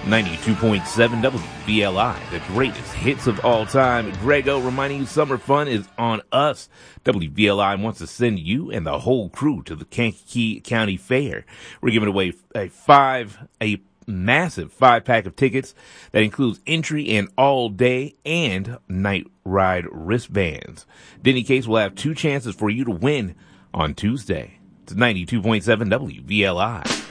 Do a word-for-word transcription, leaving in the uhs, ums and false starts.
ninety-two point seven W V L I, the greatest hits of all time. Grego reminding you summer fun is on us. W V L I wants to send you and the whole crew to the Kankakee County Fair. We're giving away a five, a massive five pack of tickets that includes entry and all day and night ride wristbands. Denny Case will have two chances for you to win on Tuesday. It's ninety-two point seven W V L I.